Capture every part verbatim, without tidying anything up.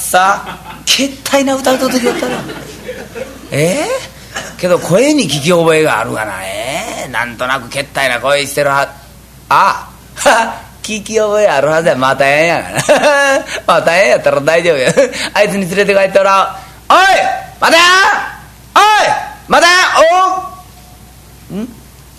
さけったいな歌うと時やったらえー、けど声に聞き覚えがあるがな。えー、なんとなくけったいな声してるはあ聞き覚えあるはずや。またええやがなまたええやったら大丈夫やあいつに連れて帰ってもらおう。おいまたやおいまたやおん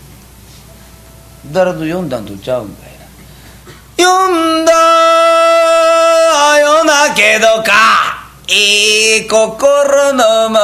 誰と読んだんとちゃうんかいな。読んだよなけどかいい心のま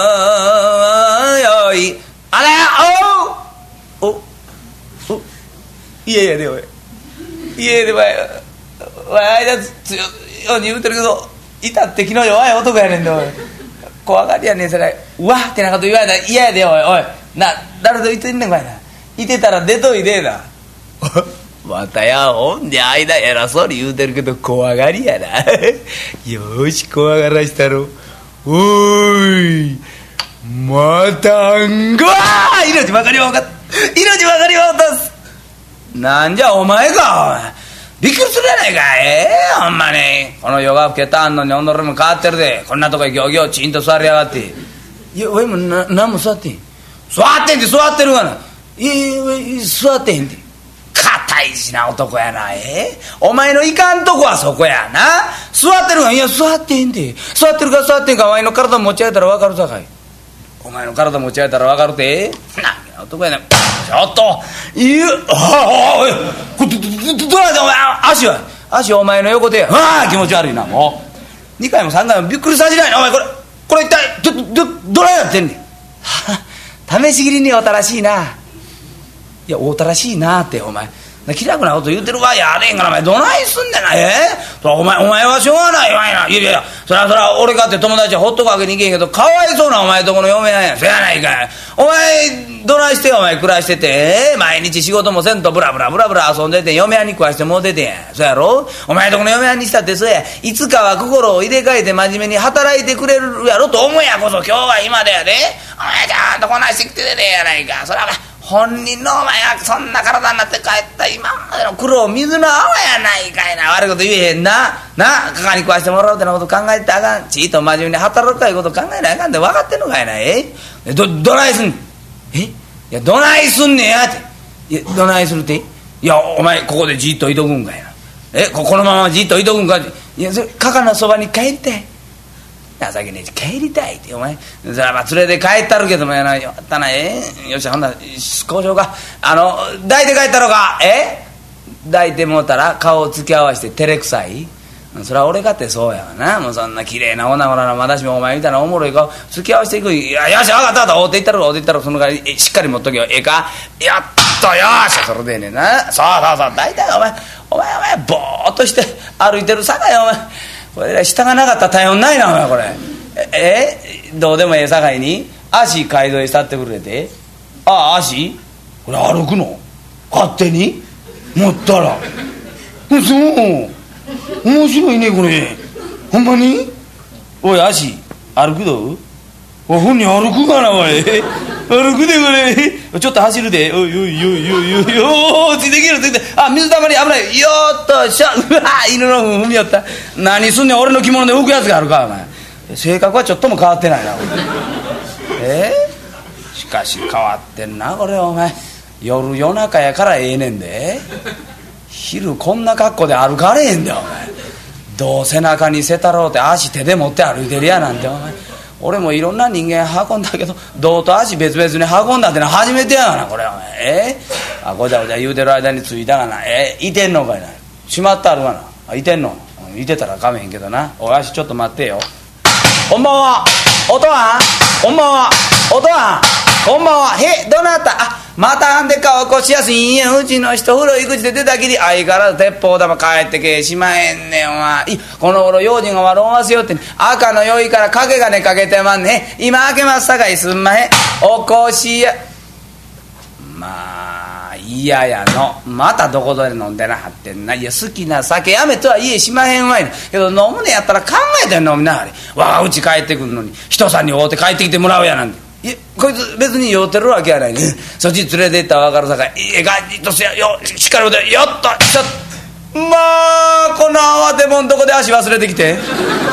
よいあれおおおいやいやでおいいやでおいわいだ強いように言うてるけどいたって気の弱い男やねんでおい怖がりやねんさかいうわってなこと言われたら嫌やでおいおいな誰と言ってんねんかいないてたら出といでなまたやほんで間偉そうに言うてるけど怖がりやなよーし怖がらしたろ。おーいまたんごわー命ばかりは分かった命ばかりは落とすなんじゃお前かびっくりするやないかええー、ほんまにこの夜が更けたんのに己も変わってるでこんなとこへギョギョチンと座りやがっていや俺もな何も座ってん座ってんって座ってるがないやいや座ってへんって堅いしな男やなえー、お前のいかんとこはそこやな座ってるがいや座ってへんて座ってるか座ってんかお前の体持ち上げたら分かるさかいお前の体持ち上げたら分かるて何や男やなちょっといやああおいこどどどないだお前足は足お前の横でああ気持ち悪いなもうにかいもさんかいもびっくりさせないなお前これこれ一体どどどないやってんねん試し切りにおたらしいないやおたらしいなってお前気楽なこと言うてる場合やあれへんからお前どないすんねんなえー、お前お前はしょうがないわいないやいやいやそらそら俺かって友達はほっとくわけにいけへんけどかわいそうなお前とこの嫁はんやそやないかいお前どないしてお前暮らしてて、えー、毎日仕事もせんとブラブラブラブラ遊んでて嫁はんに食わしてもうててんやそやろお前とこの嫁はんにしたってそうやいつかは心を入れ替えて真面目に働いてくれるやろと思うやこそ今日は今でやでお前ちゃんとこないしてきててねやないかそらお前本人のお前はそんな体になって帰った今までの苦労水の泡やないかいな悪いこと言えへんななかかに食わしてもらうってなこと考えてあかんちいと真面目に働くかいうこと考えなあかんって分かってんのかいなえどどないすんねんえいやどないすんねんやっていやどないするっていやお前ここでじっといとくんかいなえここのままじっといとくんかいやそれかかのそばに帰りたい情けねえ帰りたいってお前それはまあ連れて帰ったるけどもやなよかったなえー、よしほんなら交渉かあの抱いて帰ったのかえ抱いてもうたら顔を突き合わせて照れくさいそれは俺かってそうやわなもうそんな綺麗な女子ならまだしもお前みたいなおもろい顔突き合わせていくいやよし分かった分かった会うていったろ会うていったろその代わりしっかり持っとけよええかやっとよしそれでええねんなそうそうそう大体お前お前お前ぼーっとして歩いてるさかいお前これ下がなかったら頼んないなお前これええどうでもええさかいに足街道へ去ってくれてああ足これ歩くの勝手に持ったらそう面白いねこれほんまにおい足歩くどお本人歩くかなおい歩くでこれちょっと走るでおいおいおいおいおいおいついてきるついてあ水たまり危ないよっとしゃうわ犬の糞踏みよった何すんねん俺の着物で浮くやつがあるかお前性格はちょっとも変わってないなえー、しかし変わってんなこれお前夜夜中やからええねんで昼こんな格好で歩かれへんでお前どう背中にせたろうって足手で持って歩いてるやなんてお前俺もいろんな人間運んだけど胴と足別々に運んだってのは初めてやがなこれお前えー、あごちゃごちゃ言うてる間に着いたがなえー、いてんのかいなしまってあるがなあいてんのいてたらかめへんけどなおい足ちょっと待ってよこんばんは音はこんばんは音はこんばんはへどなたあまたあんで顔起こしやすいんやうちの人風呂行くちで出たきり相変わらず鉄砲玉帰ってけしまへんねんお前この頃用心が悪おますよって、ね、赤の酔いから掛け金かけてまんね今開けますさかいすんまへんおこしやまあ嫌やのまたどこぞで飲んでなはってんないや好きな酒やめとは言えしまへんわいなけど飲むねやったら考えて飲みなはれ我がうち帰ってくるのに人さんに会うて帰ってきてもらうやなんていやこいつ別に酔ってるわけやないねそっち連れて行ったら分かるさかいええかいとせやよしっかり持てよっとちょっとまあこの慌てもんとこで足忘れてきて